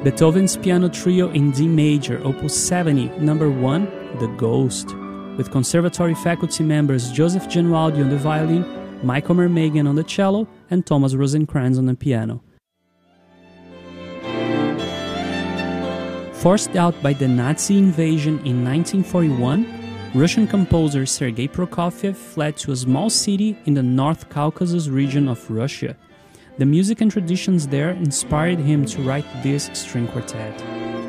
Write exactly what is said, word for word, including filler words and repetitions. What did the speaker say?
Beethoven's Piano Trio in D major, Opus seventy, number one, The Ghost, with conservatory faculty members Joseph Genualdi on the violin, Michael Mermagian on the cello, and Thomas Rosencrantz on the piano. Forced out by the Nazi invasion in nineteen forty-one, Russian composer Sergei Prokofiev fled to a small city in the North Caucasus region of Russia. The music and traditions there inspired him to write this string quartet.